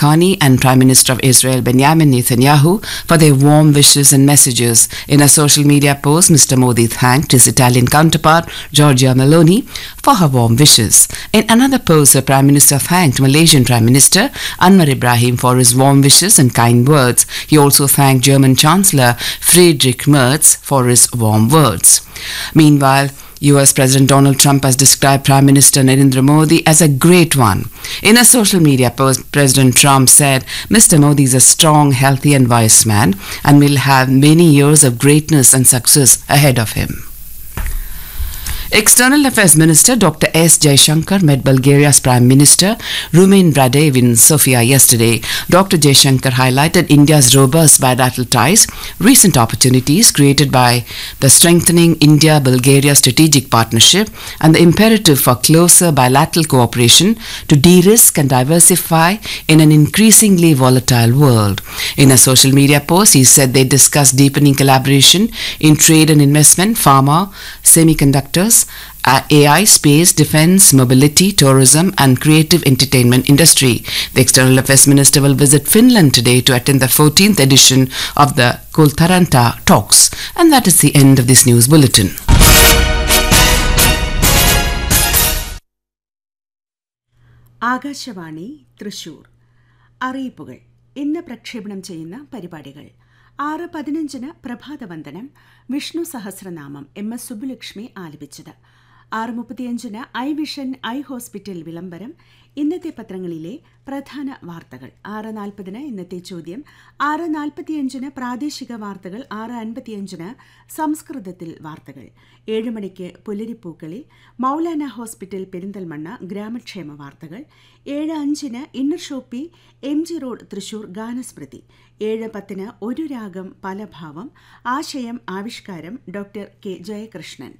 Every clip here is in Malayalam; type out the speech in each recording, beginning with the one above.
Ghani and Prime Minister of Israel Benjamin Netanyahu for their warm wishes and messages. In a social media post, Mr. Modi thanked his Italian counterpart Giorgia Meloni for her warm wishes. In another post, the Prime Minister thanked Malaysian Prime Minister Anwar Ibrahim for his warm wishes and kind words. He also thanked German Chancellor Friedrich Merz for his warm words. Meanwhile, US President Donald Trump has described Prime Minister Narendra Modi as a great one. In a social media post, President Trump said, Mr. Modi is a strong, healthy and wise man and will have many years of greatness and success ahead of him. External Affairs Minister Dr. S. Jaishankar met Bulgaria's Prime Minister Rumen Radev in Sofia yesterday. Dr. Jaishankar highlighted India's robust bilateral ties, recent opportunities created by the strengthening India-Bulgaria strategic partnership, and the imperative for closer bilateral cooperation to de-risk and diversify in an increasingly volatile world. In a social media post, he said they discussed deepening collaboration in trade and investment, pharma, semiconductors, AI, space, defense, mobility, tourism and creative entertainment industry. The External Affairs Minister will visit Finland today to attend the 14th edition of the Kultaranta Talks. And that is the end of this news bulletin. Akashvani Thrissur അറിയിപ്പുകൾ ഇന്ന് പ്രക്ഷേപണം ചെയ്യുന്ന പരിപാടികൾ 6:15 പ്രഭാതവന്ദനം വിഷ്ണു സഹസ്രനാമം MS സുബ്ബുലക്ഷ്മി ആലപിച്ചത്. 6:35 ഐ വിഷൻ ഐ ഹോസ്പിറ്റൽ വിളംബരം ഇന്നത്തെ പത്രങ്ങളിലെ പ്രധാന വാർത്തകൾ. 6:40 ഇന്നത്തെ ചോദ്യം. 6:45 പ്രാദേശിക വാർത്തകൾ. 6:55 സംസ്കൃതത്തിൽ വാർത്തകൾ. 7 മണിക്ക് പുലരിപ്പൂക്കളിൽ മൗലാന ഹോസ്പിറ്റൽ പെരിന്തൽമണ്ണ ഗ്രാമക്ഷേമ വാർത്തകൾ. 7:05 inner Shopee MG road Thrissur ഗാനസ്മൃതി. 7:10 ഒരു രാഗം പല ഭാവം. ആശയം ആവിഷ്കാരം doctor K Jayakrishnan.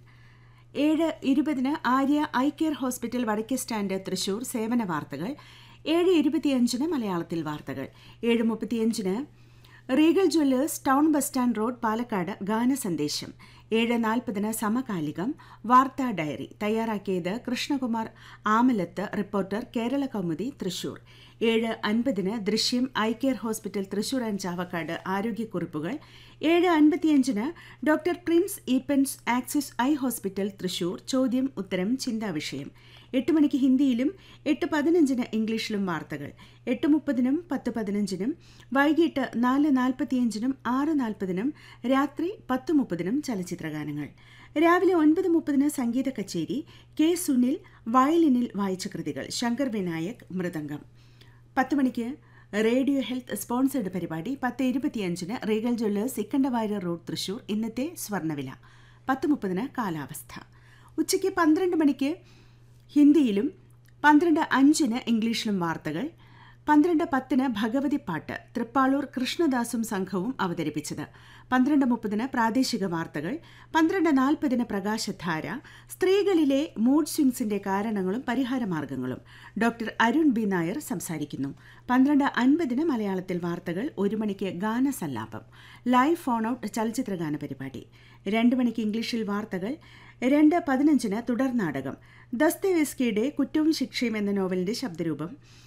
7:20 Arya eye care hospital വടക്കേ സ്റ്റാൻഡ് തൃശൂർ സേവന വാർത്തകൾ. 7:25 മലയാളത്തിൽ വാർത്തകൾ. 7:35 Regal Jewellers town bus stand road Palakkad ഗാനസന്ദേശം. 7:40 സമകാലികം വാർത്താ ഡയറി. തയ്യാറാക്കിയത് കൃഷ്ണകുമാർ ആമലത്ത്. റിപ്പോർട്ടർ കേരള കൗമുദി തൃശൂർ. 7:50 ദൃശ്യം eye care hospital Thrissur and Chavakkad ആരോഗ്യക്കുറിപ്പുകൾ. 7:55 doctor Prince Eappen's axis eye hospital Thrissur ചോദ്യം ഉത്തരം ചിന്താവിഷയം. 8 മണിക്ക് ഹിന്ദിയിലും 8:15 ഇംഗ്ലീഷിലും വാർത്തകൾ. 8:30 10:15 വൈകിട്ട് 4:45 6:40 രാത്രി 10:30 ചലച്ചിത്രഗാനങ്ങൾ. രാവിലെ 9:30 സംഗീത കച്ചേരി. കെ സുനിൽ വയലിനിൽ വായിച്ച കൃതികൾ. ശങ്കർ വിനായക് മൃദംഗം. 10 മണിക്ക് റേഡിയോ ഹെൽത്ത് സ്പോൺസേഡ് പരിപാടി. 10:25 Regal Jewellers Ikkandawarrier road Thrissur ഇന്നത്തെ സ്വർണ്ണവില. 10:30 കാലാവസ്ഥ. ഉച്ചയ്ക്ക് 12 മണിക്ക് ഹിന്ദിയിലും 12:05 ഇംഗ്ലീഷിലും വാർത്തകൾ. 12:10 ഭഗവതി പാട്ട് തൃപ്പാളൂർ കൃഷ്ണദാസും സംഘവും അവതരിപ്പിച്ചത്. 12:30 പ്രാദേശിക വാർത്തകൾ. 12:40 പ്രകാശധാര. സ്ത്രീകളിലെ മൂഡ് സ്വിങ്സിന്റെ കാരണങ്ങളും പരിഹാരമാർഗങ്ങളും ഡോക്ടർ അരുൺ ബി നായർ സംസാരിക്കുന്നു. 12:50 മലയാളത്തിൽ വാർത്തകൾ. 1 മണിക്ക് ഗാനസല്ലാപം ലൈവ് ഫോൺ ഔട്ട് ചലച്ചിത്രഗാന പരിപാടി. 2 മണിക്ക് ഇംഗ്ലീഷിൽ വാർത്തകൾ. 2:15 തുടർനാടകം ദസ്തേവ്സ്കിയുടെ കുറ്റവും ശിക്ഷയും എന്ന നോവലിന്റെ ശബ്ദരൂപം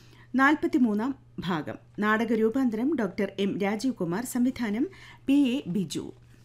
43 ഭാഗം. നാടകരൂപാന്തരം ഡോക്ടർ M രാജീവ് കുമാർ. സംവിധാനം PA ബിജു.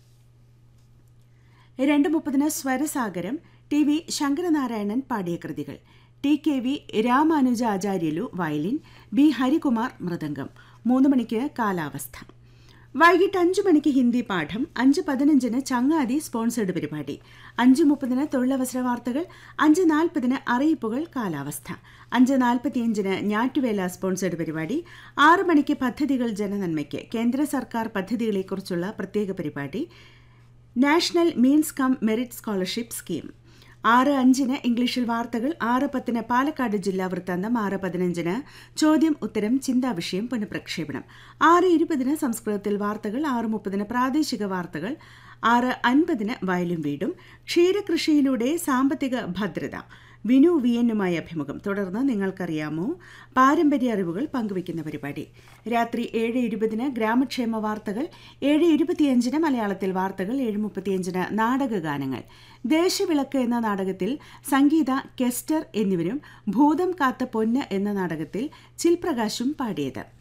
2:30 സ്വരസാഗരം. TV ശങ്കരനാരായണൻ പാടിയ കൃതികൾ. TKV Ramanujacharyulu violin. B Harikumar mridangam. 3 മണിക്ക് കാലാവസ്ഥ. വൈകിട്ട് 5 മണിക്ക് ഹിന്ദി പാഠം. 5:15 ചങ്ങാതി സ്പോൺസേഡ് പരിപാടി. 5:30 തൊഴിലവസര വാർത്തകൾ. 5:40 അറിയിപ്പുകൾ കാലാവസ്ഥ. 5:45 ഞാറ്റുവേല സ്പോൺസേഡ് പരിപാടി. 6 മണിക്ക് പദ്ധതികൾ ജനനന്മയ്ക്ക് കേന്ദ്ര സർക്കാർ പദ്ധതികളെക്കുറിച്ചുള്ള പ്രത്യേക പരിപാടി. National means come merit scholarship scheme. 6:05 ഇംഗ്ലീഷിൽ വാർത്തകൾ. 6:10 പാലക്കാട് ജില്ലാ വൃത്താന്തം. 6:15 ചോദ്യം ഉത്തരം ചിന്താവിഷയം പുനഃപ്രക്ഷേപണം. 6:20 സംസ്കൃതത്തിൽ വാർത്തകൾ. 6:30 പ്രാദേശിക വാർത്തകൾ. 6:50 വയലും വീടും. ക്ഷീരകൃഷിയിലൂടെ സാമ്പത്തിക ഭദ്രത വിനു വിയന്നുമായി അഭിമുഖം. തുടർന്ന് നിങ്ങൾക്കറിയാമോ പാരമ്പര്യ അറിവുകൾ പങ്കുവയ്ക്കുന്ന പരിപാടി. രാത്രി 7:20 ഗ്രാമക്ഷേമ വാർത്തകൾ. 7:25 മലയാളത്തിൽ വാർത്തകൾ. 7:35 നാടകഗാനങ്ങൾ. ദേശവിളക്ക് എന്ന നാടകത്തിൽ സംഗീത, കെസ്റ്റർ എന്നിവരും ഭൂതം കാത്ത പൊന്ന് എന്ന നാടകത്തിൽ ചിൽപ്രകാശും പാടിയത്.